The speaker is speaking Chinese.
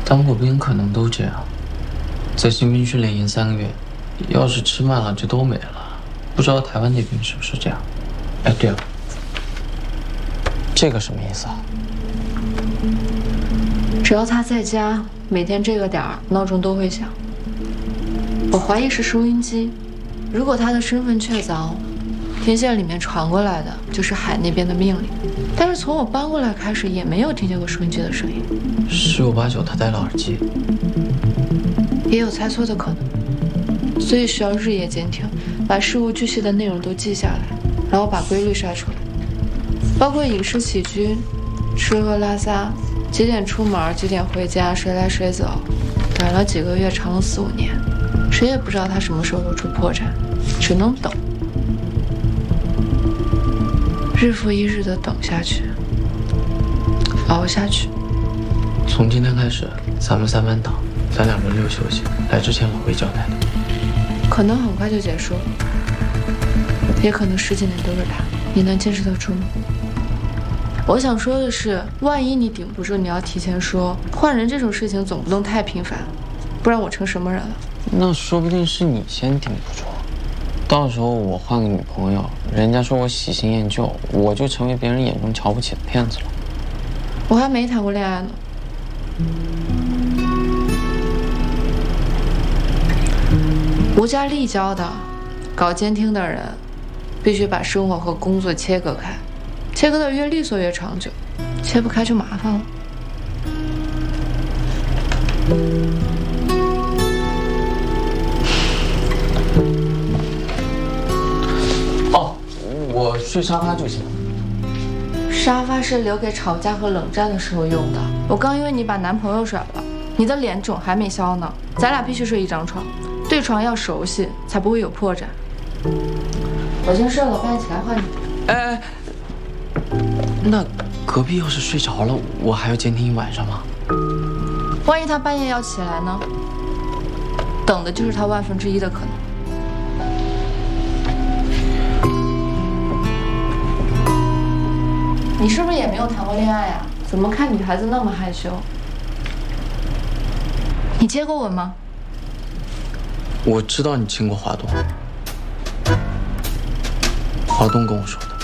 当过兵可能都这样，在新兵训练营3个月，要是吃慢了就都没了。不知道台湾那边是不是这样？哎，对了，这个什么意思啊？ 只要他在家，每天这个点儿闹钟都会响。我怀疑是收音机，如果他的身份确凿，天线里面传过来的就是海那边的命令。但是从我搬过来开始，也没有听见过收音机的声音。 十有八九他戴了耳机， 也有猜错的可能，所以需要日夜监听，把事无巨细的内容都记下来，然后把规律筛出来，包括饮食起居、吃喝拉撒、几点出门、几点回家、谁来谁走，短了几个月，长了4、5年，谁也不知道他什么时候露出破绽，只能等，日复一日的等下去，熬下去。 从今天开始，咱们3班倒，咱俩轮流休息。来之前我会交代的。 可能很快就结束，也可能10几年都是他，你能坚持得住吗？我想说的是，万一你顶不住，你要提前说。换人这种事情总不能太频繁，不然我成什么人了？ 那说不定是你先顶不住，到时候我换个女朋友，人家说我喜新厌旧，我就成为别人眼中瞧不起的骗子了。 我还没谈过恋爱呢。吴家立教的，搞监听的人必须把生活和工作切割开，切割的越利索越长久，切不开就麻烦了。 哦，我睡沙发就行。 沙发是留给吵架和冷战的时候用的。我刚因为你把男朋友甩了，你的脸肿还没消呢。咱俩必须睡一张床，对床要熟悉，才不会有破绽。我先睡了，我半夜起来换你。 哎，那隔壁要是睡着了，我还要监听1晚上吗？ 万一他半夜要起来呢？等的就是他1/1000的可能。你是不是也没有谈过恋爱呀？怎么看女孩子那么害羞？你接过吻吗？ 我知道你亲过华东，华东跟我说的。